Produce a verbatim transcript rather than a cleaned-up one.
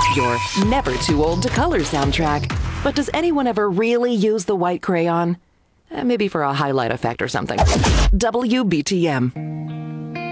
Your Never Too Old to Color soundtrack. But does anyone ever really use the white crayon? Eh, maybe for a highlight effect or something. W B T M.